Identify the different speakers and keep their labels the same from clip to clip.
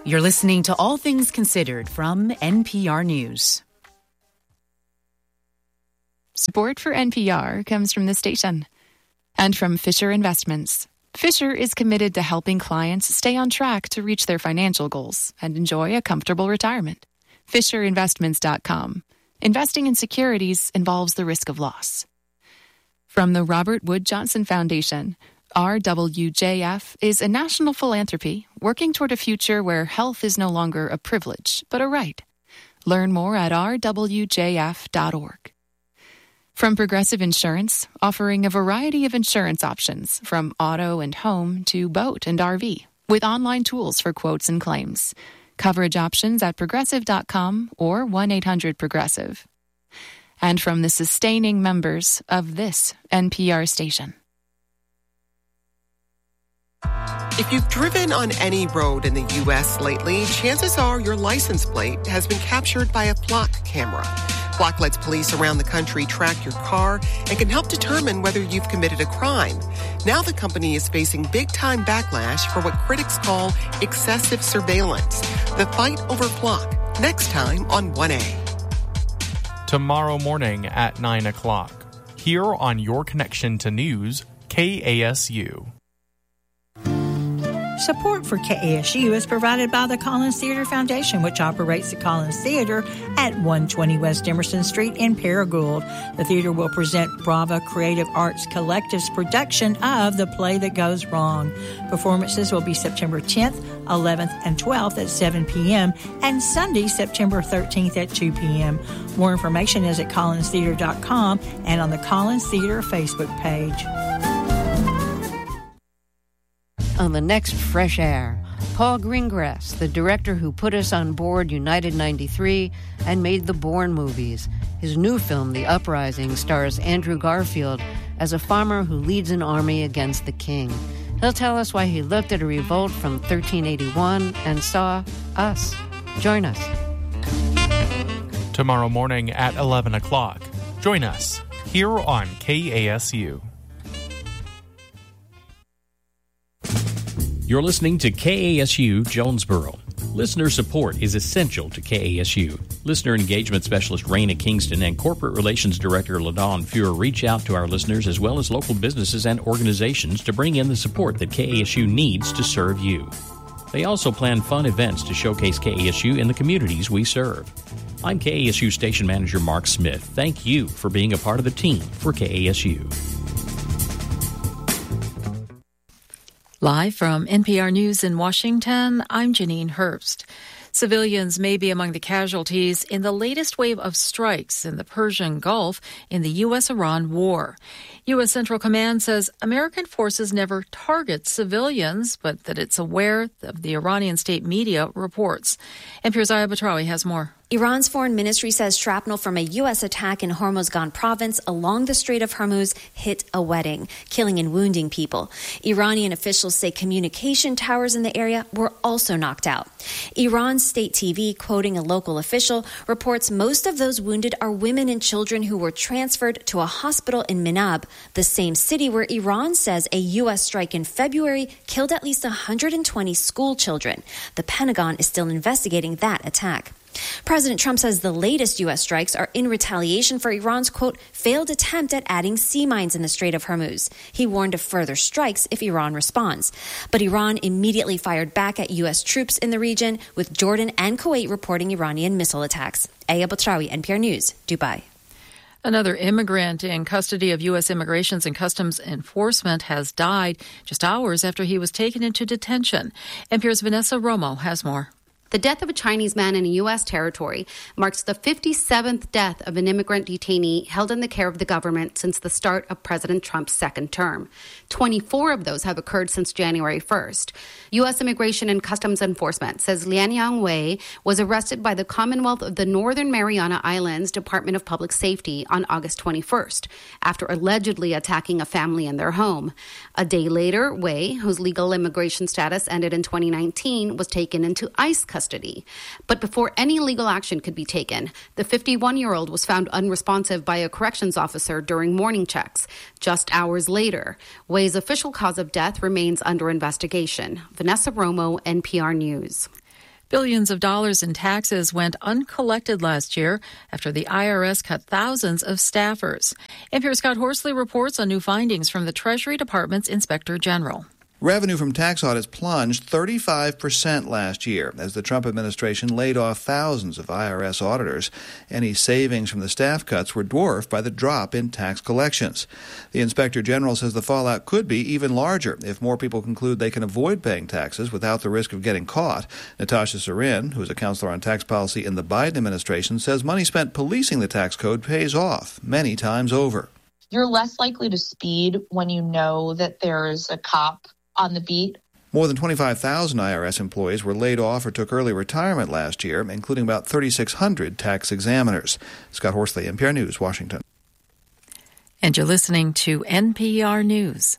Speaker 1: You're listening to All Things Considered from NPR News.
Speaker 2: Support for NPR comes from the station and from Fisher Investments. Fisher is committed to helping clients stay on track to reach their financial goals and enjoy a comfortable retirement. FisherInvestments.com. Investing in securities involves the risk of loss. From the Robert Wood Johnson Foundation, RWJF is a national philanthropy working toward a future where health is no longer a privilege, but a right. Learn more at rwjf.org. From Progressive Insurance, offering a variety of insurance options from auto and home to boat and RV, with online tools for quotes and claims. Coverage options at progressive.com or 1-800-PROGRESSIVE. And from the sustaining members of this NPR station.
Speaker 3: If you've driven on any road in the U.S. lately, chances are your license plate has been captured by a Flock camera. Flock lets police around the country track your car and can help determine whether you've committed a crime. Now the company is facing big-time backlash for what critics call excessive surveillance. The fight over Flock, next time on 1A.
Speaker 4: Tomorrow morning at 9 o'clock, here on Your Connection to News, KASU.
Speaker 5: Support for KASU is provided by the Collins Theater Foundation, which operates the Collins Theater at 120 West Emerson Street in Paragould. The theater will present Brava Creative Arts Collective's production of The Play That Goes Wrong. Performances will be September 10th, 11th, and 12th at 7 p.m. and Sunday, September 13th at 2 p.m. More information is at collinstheater.com and on the Collins Theater Facebook page.
Speaker 6: On the next Fresh Air, Paul Greengrass, the director who put us on board United 93 and made the Bourne movies. His new film, The Uprising, stars Andrew Garfield as a farmer who leads an army against the king. He'll tell us why he looked at a revolt from 1381 and saw us. Join us.
Speaker 4: Tomorrow morning at 11 o'clock. Join us here on KASU.
Speaker 7: You're listening to KASU Jonesboro. Listener support is essential to KASU. Listener engagement specialist Raina Kingston and corporate relations director LaDawn Fuhr reach out to our listeners as well as local businesses and organizations to bring in the support that KASU needs to serve you. They also plan fun events to showcase KASU in the communities we serve. I'm KASU station manager Mark Smith. Thank you for being a part of the team for KASU.
Speaker 8: Live from NPR News in Washington, I'm Janine Herbst. Civilians may be among the casualties in the latest wave of strikes in the Persian Gulf in the U.S.-Iran war. U.S. Central Command says American forces never target civilians, but that it's aware of the Iranian state media reports. NPR's Aya Batrawi has more.
Speaker 9: Iran's foreign ministry says shrapnel from a U.S. attack in Hormozgan province along the Strait of Hormuz hit a wedding, killing and wounding people. Iranian officials say communication towers in the area were also knocked out. Iran's state TV, quoting a local official, reports most of those wounded are women and children who were transferred to a hospital in Minab, the same city where Iran says a U.S. strike in February killed at least 120 school children. The Pentagon is still investigating that attack. President Trump says the latest U.S. strikes are in retaliation for Iran's, quote, failed attempt at adding sea mines in the Strait of Hormuz. He warned of further strikes if Iran responds. But Iran immediately fired back at U.S. troops in the region, with Jordan and Kuwait reporting Iranian missile attacks. Aya Batrawi, NPR News, Dubai.
Speaker 8: Another immigrant in custody of U.S. Immigration and Customs Enforcement has died just hours after he was taken into detention. NPR's Vanessa Romo has more.
Speaker 10: The death of a Chinese man in a U.S. territory marks the 57th death of an immigrant detainee held in the care of the government since the start of President Trump's second term. 24 of those have occurred since January 1st. U.S. Immigration and Customs Enforcement says Lianyang Wei was arrested by the Commonwealth of the Northern Mariana Islands Department of Public Safety on August 21st after allegedly attacking a family in their home. A day later, Wei, whose legal immigration status ended in 2019, was taken into ICE custody. But before any legal action could be taken, the 51-year-old was found unresponsive by a corrections officer during morning checks. Just hours later, Wei's official cause of death remains under investigation. Vanessa Romo, NPR News.
Speaker 8: Billions of dollars in taxes went uncollected last year after the IRS cut thousands of staffers. NPR's Scott Horsley reports on new findings from the Treasury Department's Inspector General.
Speaker 11: Revenue from tax audits plunged 35% last year as the Trump administration laid off thousands of IRS auditors. Any savings from the staff cuts were dwarfed by the drop in tax collections. The Inspector General says the fallout could be even larger if more people conclude they can avoid paying taxes without the risk of getting caught. Natasha Sarin, who is a counselor on tax policy in the Biden administration, says money spent policing the tax code pays off many times over.
Speaker 12: You're less likely to speed when you know that there's a cop on the beat.
Speaker 11: More than 25,000 IRS employees were laid off or took early retirement last year, including about 3,600 tax examiners. Scott Horsley, NPR News, Washington.
Speaker 8: And you're listening to NPR News.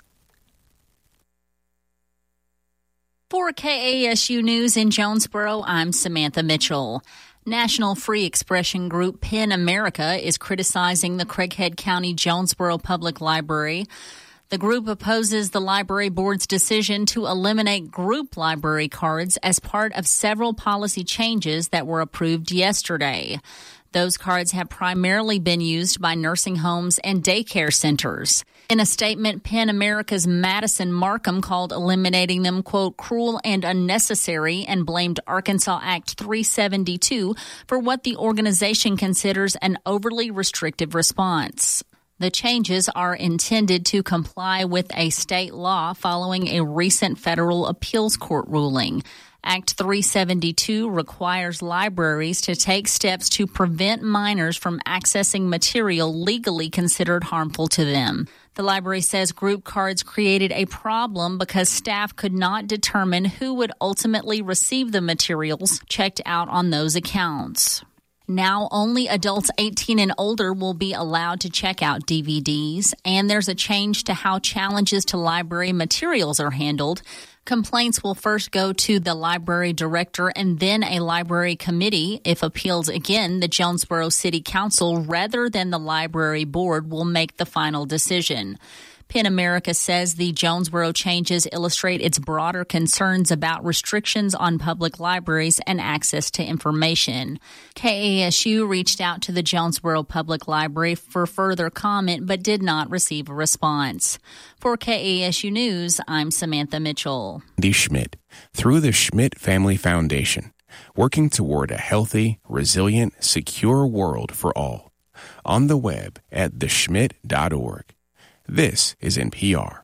Speaker 13: For KASU News in Jonesboro, I'm Samantha Mitchell. National Free Expression group PEN America is criticizing the Craighead County Jonesboro Public Library. The group opposes the library board's decision to eliminate group library cards as part of several policy changes that were approved yesterday. Those cards have primarily been used by nursing homes and daycare centers. In a statement, PEN America's Madison Markham called eliminating them, quote, cruel and unnecessary, and blamed Arkansas Act 372 for what the organization considers an overly restrictive response. The changes are intended to comply with a state law following a recent federal appeals court ruling. Act 372 requires libraries to take steps to prevent minors from accessing material legally considered harmful to them. The library says group cards created a problem because staff could not determine who would ultimately receive the materials checked out on those accounts. Now, only adults 18 and older will be allowed to check out DVDs, and there's a change to how challenges to library materials are handled. Complaints will first go to the library director and then a library committee. If appealed again, the Jonesboro City Council, rather than the library board, will make the final decision. PEN America says the Jonesboro changes illustrate its broader concerns about restrictions on public libraries and access to information. KASU reached out to the Jonesboro Public Library for further comment but did not receive a response. For KASU News, I'm Samantha Mitchell.
Speaker 14: Andy Schmidt, through the Schmidt Family Foundation, working toward a healthy, resilient, secure world for all. On the web at theschmidt.org. This is NPR.